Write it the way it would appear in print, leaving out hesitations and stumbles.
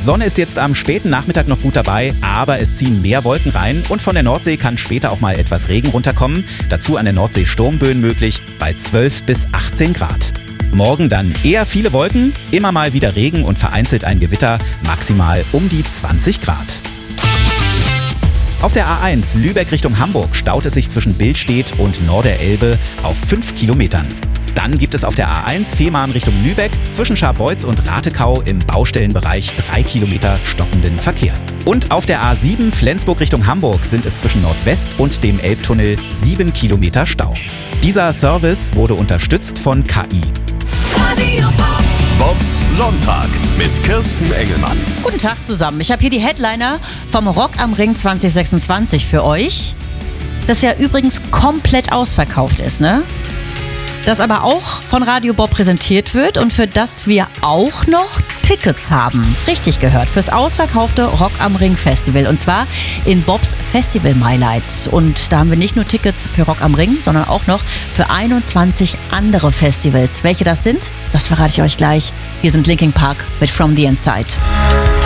Sonne ist jetzt am späten Nachmittag noch gut dabei, aber es ziehen mehr Wolken rein und von der Nordsee kann später auch mal etwas Regen runterkommen. Dazu an der Nordsee Sturmböen möglich bei 12 bis 18 Grad. Morgen dann eher viele Wolken, immer mal wieder Regen und vereinzelt ein Gewitter, maximal um die 20 Grad. Auf der A1 Lübeck Richtung Hamburg staut es sich zwischen Billstedt und Norderelbe auf 5 Kilometern. Dann gibt es auf der A1 Fehmarn Richtung Lübeck zwischen Scharbeutz und Ratekau im Baustellenbereich 3 Kilometer stockenden Verkehr. Und auf der A7 Flensburg Richtung Hamburg sind es zwischen Nordwest und dem Elbtunnel 7 Kilometer Stau. Dieser Service wurde unterstützt von KI. Bobs Sonntag mit Kirsten Engelmann. Guten Tag zusammen. Ich habe hier die Headliner vom Rock am Ring 2026 für euch. Das ja übrigens komplett ausverkauft ist, ne? Das aber auch von Radio Bob präsentiert wird und für das wir auch noch Tickets haben. Richtig gehört, fürs ausverkaufte Rock am Ring Festival und zwar in Bobs Festival Highlights. Und da haben wir nicht nur Tickets für Rock am Ring, sondern auch noch für 21 andere Festivals. Welche das sind, das verrate ich euch gleich. Hier sind Linkin Park mit From the Inside.